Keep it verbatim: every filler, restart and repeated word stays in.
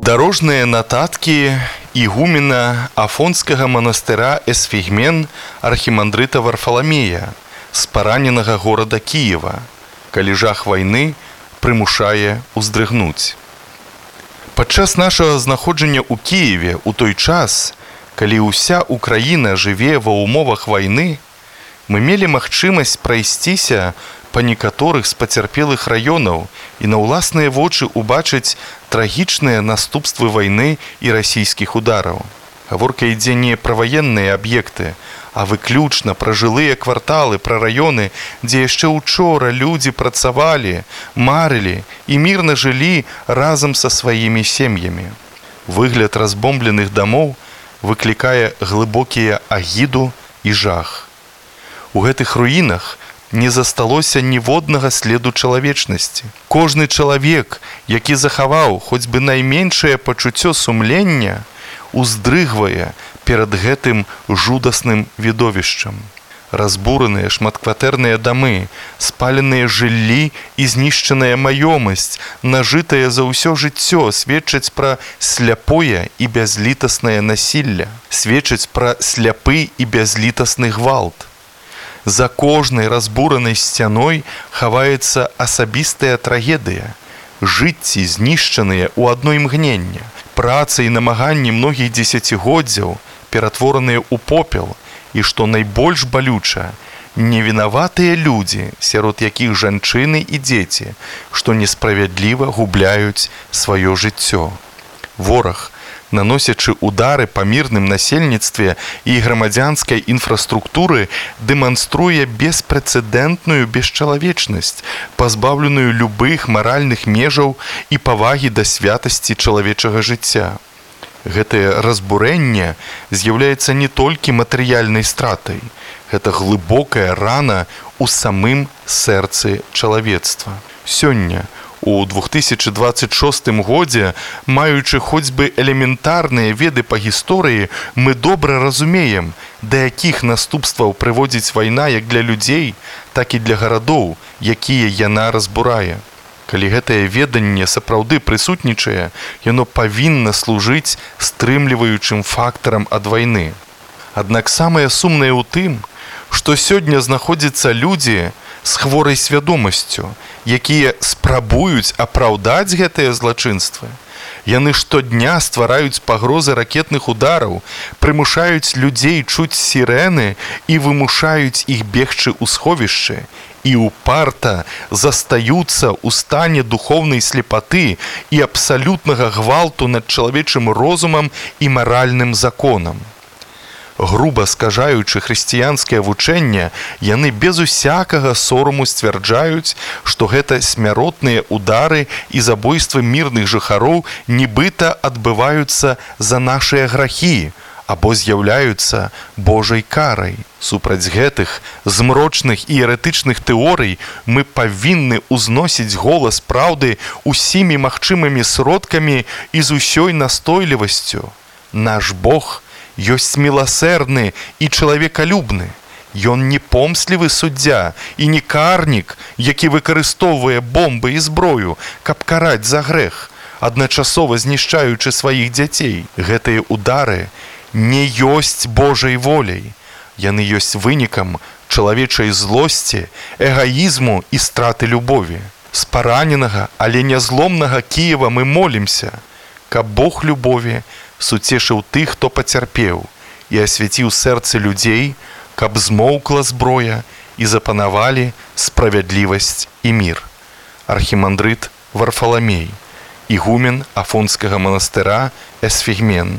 Дорожныя нататкі ігумена Афонскага манастыра Эсфігмен архімандрыта Варфаламея з параненага горада Кіева, калі жах вайны прымушае уздрыгнуць. Падчас нашага знаходжання ў Кіеве ў той час, калі ўся Украіна жыве ва ўмовах вайны, мы мелі магчымасць прайсціся па некаторых з пацярпелых раёнаў і на ўласныя вочы ўбачыць трагічныя наступствы вайны і расійскіх удараў. Гаворка ідзе не пра ваенныя аб'екты, а выключна пра жылыя кварталы, пра раёны, дзе яшчэ учора людзі працавалі, марылі і мірна жылі разам са сваімі сем'ямі. Выгляд разбомбленых дамоў выклікае глыбокія агіду і жах. У гэтых руінах не засталося ніводнага следу чалавечнасці. Кожны чалавек, які захаваў хоць бы найменшае пачуццё сумлення, уздрыгвае перад гэтым жудасным відовішчам. Разбураныя шматкватэрныя дамы, спаленыя жыллі і знішчаная маёмасць, нажытая за ўсё жыццё, сведчаць пра сляпое і бязлітаснае насілля, сведчаць пра сляпы і бязлітасны гвалт. За кожнай разбуранай сцяной хаваецца асабістая трагедыя, жыцці знішчаныя ў адно імгненне, праца і намаганні многіх дзесяцігоддзяў ператвораныя ў попел, і, што найбольш балюча, невінаватыя людзі, сярод якіх жанчыны і дзеці, што несправядліва губляюць сваё жыццё. Вораг, наносячы удары па мірным насельніцтве і грамадзянскай інфраструктуры, дэманструе беспрэцэдэнтную бесчалавечнасць, пазбаўленую любых маральных межаў і павагі да святасці чалавечага жыцця. Гэтае разбурэнне з'яўляецца не толькі матэрыяльнай стратай, гэта глыбокая рана ў самым сэрцы чалавецтва. Сёння, у две тысячы дваццаць шостым годзе, маючы хоць бы элементарныя веды па гісторыі, мы добра разумеем, да якіх наступстваў прыводзіць вайна як для людзей, так і для гарадоў, якія яна разбурае. Калі гэтае веданне сапраўды прысутнічае, яно павінна служыць стрымліваючым фактарам ад вайны. Аднак самае сумнае ў тым, што сёння знаходзяцца людзі з хворай свядомасцю, якія спрабуюць апраўдаць гэтыя злачынствы. Яны штодня ствараюць пагрозы ракетных удараў, прымушаюць людзей чуць сірэны і вымушаюць іх бегчы ў сховішчы, і упарта застаюцца ў стане духоўнай слепаты і абсалютнага гвалту над чалавечым розумам і маральным законам. Груба скажаючы хрысціянскае вучэнне, яны без усякага сораму сцвярджаюць, што гэта смяротныя удары і забойствы мірных жыхароў нібыта адбываюцца за нашыя грахі або з'яўляюцца Божай карай. Супраць гэтых змрочных і еретычных тэорый мы павінны ўзносіць голас праўды усімі магчымымі сродкамі і з усёй настойлівасцю. Наш Бог ёсць міласэрны і чалавекалюбны. Ён не помслівы суддзя і не карнік, які выкарыстоўвае бомбы і зброю, каб караць за грэх, адначасова знішчаючы сваіх дзяцей. Гэтыя удары не ёсць Божай воляй. Яны ёсць вынікам чалавечай злосці, эгаізму і страты любові. З параненага, але нязломнага Кіева мы молімся, каб Бог любові суцешыў тых, хто пацярпеў, і асвяціў сэрцы людзей, каб змоўкла зброя і запанавалі справядлівасць і мір. Архімандрыт Варфаламей, ігумен Афонскага манастыра Эсфігмен.